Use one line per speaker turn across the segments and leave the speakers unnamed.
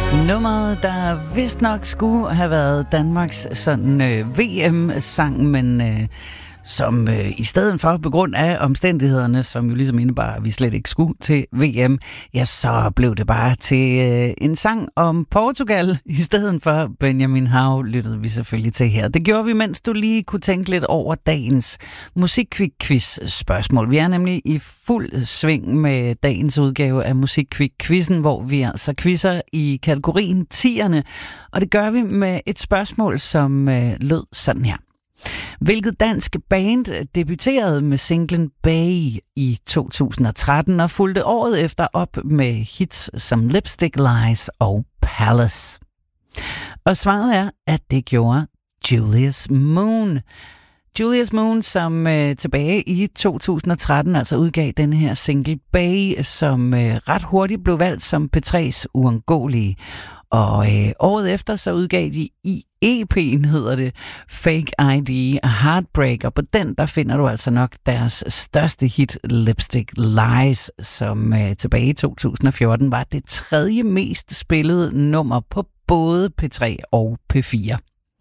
Nummeret, der vist nok skulle have været Danmarks sådan VM-sang, men som i stedet for, på grund af omstændighederne, som jo ligesom indebar, at vi slet ikke skulle til VM, ja, så blev det bare til en sang om Portugal. I stedet for Benjamin Hav lyttede vi selvfølgelig til her. Det gjorde vi, mens du lige kunne tænke lidt over dagens musikquiz-spørgsmål. Vi er nemlig i fuld sving med dagens udgave af Musikquiz-quizzen, hvor vi altså quizzer i kategorien 10'erne, og det gør vi med et spørgsmål, som lød sådan her. Hvilket dansk band debuterede med singlen Bay i 2013 og fulgte året efter op med hits som Lipstick Lies og Palace? Og svaret er, at det gjorde Julius Moon. Julius Moon, som tilbage i 2013 altså udgav denne her single Bay, som ret hurtigt blev valgt som P3's uundgåelige. Og året efter så udgav de i EP'en, hedder det, Fake ID Heartbreak, og på den der finder du altså nok deres største hit, Lipstick Lies, som tilbage i 2014 var det tredje mest spillede nummer på både P3 og P4.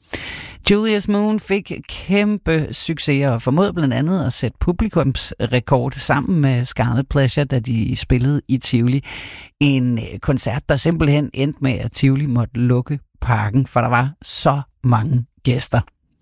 Julius Moon fik kæmpe succeser og formåede blandt andet at sætte publikumsrekord sammen med Scarlet Pleasure, da de spillede i Tivoli. En koncert, der simpelthen endte med, at Tivoli måtte lukke parken, for der var så mange gæster.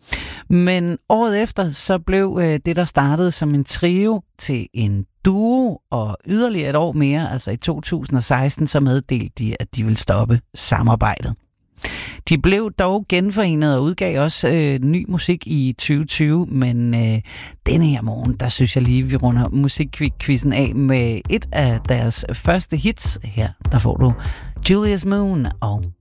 Men året efter, så blev det, der startede som en trio, til en duo, og yderligere et år mere, altså i 2016, så meddelte de, at de ville stoppe samarbejdet. De blev dog genforenet og udgav også ny musik i 2020, men denne her morgen, der synes jeg lige, vi runder musikquizzen af med et af deres første hits. Her, der får du Julius Moon og